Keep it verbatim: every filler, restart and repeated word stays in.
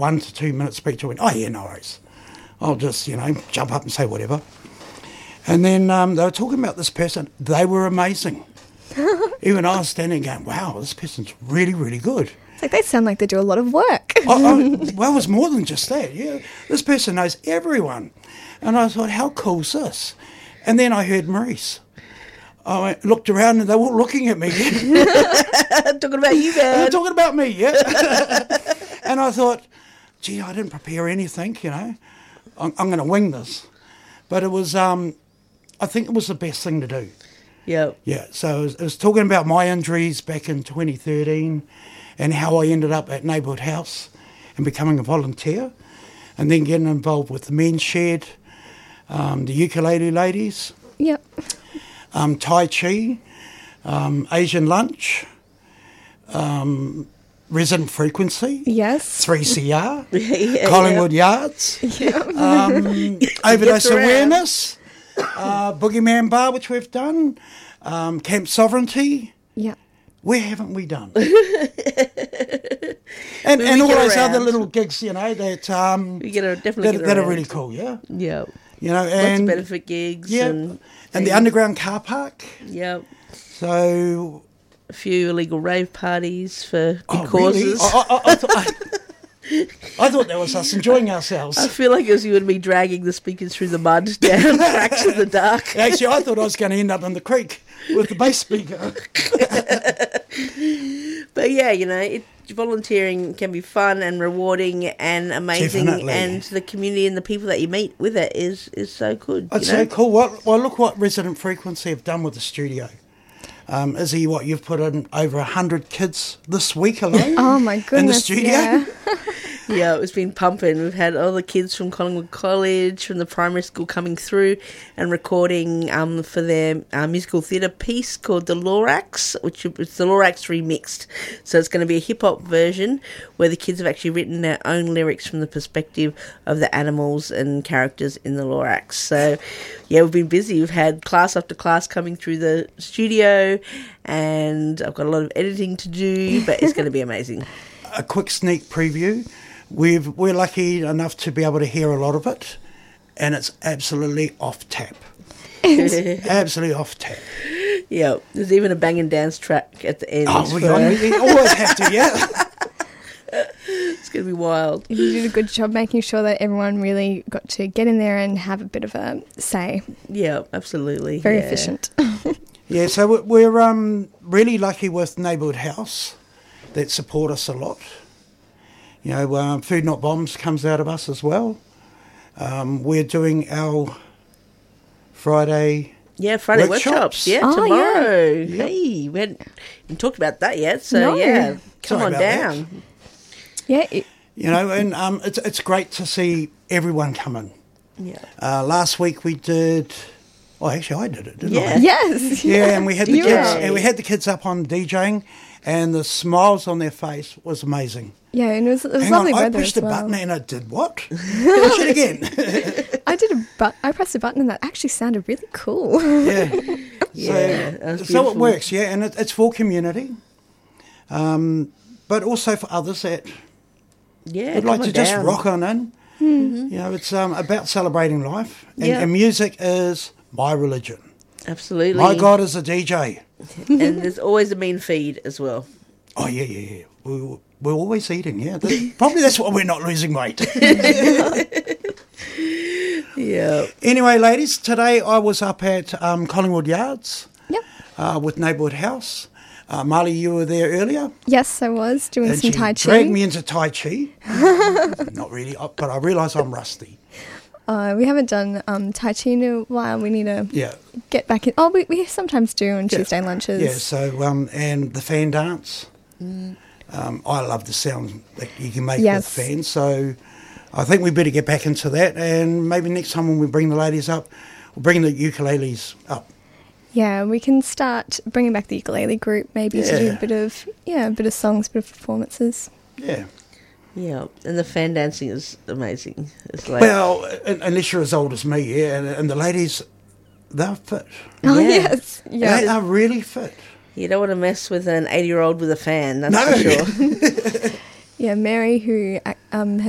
one to two minute speech. I went, oh, yeah, no worries. I'll just, you know, jump up and say whatever. And then um, they were talking about this person. They were amazing. Even I was standing going, wow, this person's really, really good. It's like they sound like they do a lot of work. I, I, well, it was more than just that, yeah. This person knows everyone. And I thought, how cool's this? And then I heard Maurice. I went, looked around and they were all looking at me. Talking about you, man. Talking about me, yeah. And I thought, gee, I didn't prepare anything, you know. I'm, I'm going to wing this. But it was, um, I think it was the best thing to do. Yeah. Yeah, so it was, it was talking about my injuries back in twenty thirteen and how I ended up at Neighbourhood House and becoming a volunteer and then getting involved with the men's shed, um, the ukulele ladies. Yep. Um, Tai Chi, um, Asian lunch, um, resident frequency, Yes. three C R, yeah, Collingwood Yards, um, overdose around. awareness, uh, Boogeyman Bar, which we've done, um, Camp Sovereignty. Yeah. Where haven't we done? and We and all get those around. other little gigs, you know, that um, We get a, definitely that, get that are around. really cool, yeah. Yeah. You know, Lots and of benefit gigs. yeah, And, and the underground car park. yeah. So A few illegal rave parties for good oh, really? causes. I, I, I, thought, I, I thought that was us enjoying ourselves. I feel like it was you and me dragging the speakers through the mud down cracks in the dark. Actually, I thought I was going to end up in the creek with the bass speaker. But yeah, you know, it, volunteering can be fun and rewarding and amazing, Definitely. and the community and the people that you meet with it is is so good. It's you know? so cool. What, well, look what Resident Frequency have done with the studio. Um, Izzy, what, you've put in over one hundred kids this week alone Oh my goodness. in the studio? Yeah. Yeah, it's been pumping. We've had all the kids from Collingwood College, from the primary school coming through and recording um, for their uh, musical theatre piece called The Lorax, which is The Lorax remixed. So it's going to be a hip-hop version where the kids have actually written their own lyrics from the perspective of the animals and characters in The Lorax. So, yeah, we've been busy. We've had class after class coming through the studio, and I've got a lot of editing to do, but it's going to be amazing. A quick sneak preview. We've, we're lucky enough to be able to hear a lot of it, and it's absolutely off tap. Absolutely off tap. Yeah, there's even a bang and dance track at the end. Oh, we, for- we always have to, yeah. it's going to be wild. You did a good job making sure that everyone really got to get in there and have a bit of a say. Yeah, absolutely. Very yeah. efficient. Yeah, so we're, we're um, really lucky with Neighbourhood House that support us a lot. You know, um, Food Not Bombs comes out of us as well. Um, we're doing our Friday... Yeah, Friday Workshops. workshops. Yeah, Oh, tomorrow. yeah. Hey, we hadn't even talked about that yet. So, No. yeah, come Sorry on about down. Yeah. It, You know, and um, it's it's great to see everyone come in. Yeah. Uh, last week we did... Oh, actually, I did it, didn't Yeah. I? yes. Yeah, and we had the You kids, were. and we had the kids up on DJing, and the smiles on their face was amazing. Yeah, and it was, it was Hang lovely on, I weather pushed as a well. button and it did what? Push it again. I did a but I pressed a button and that actually sounded really cool. Yeah. Yeah, that was so, so it beautiful. works, yeah, and it, it's for community, um, but also for others that Yeah, would come like on to just down. rock on in. You know, it's um, about celebrating life, and, Yeah. and music is my religion. Absolutely. My God is a D J. And there's always a mean feed as well. Oh, yeah, yeah, yeah. We, we're always eating, yeah. That- probably that's why we're not losing weight. Yeah. Anyway, ladies, today I was up at um, Collingwood Yards Yep. uh, with Neighbourhood House. Uh, Marley, you were there earlier. Yes, I was doing And some she Tai Chi. dragged me into Tai Chi. Not really, uh, but I realise I'm rusty. Uh, we haven't done um, Tai Chi in a while. We need to Yeah. get back in. Oh, we, we sometimes do on Yeah. Tuesday lunches. Yeah, so, um, and the fan dance. Um, I love the sound that you can make Yes. with fans, so I think we better get back into that, and maybe next time when we bring the ladies up, we'll bring the ukuleles up. Yeah, we can start bringing back the ukulele group maybe to do Yeah. a bit of, yeah, a bit of songs, a bit of performances. Yeah. Yeah. And the fan dancing is amazing. It's like, Well, un- unless you're as old as me, yeah, and, and the ladies, they're fit. Oh, Yeah. yes. Yeah. They are really fit. you don't want to mess with an eighty-year-old with a fan, that's No. for sure. Yeah, Mary, who um,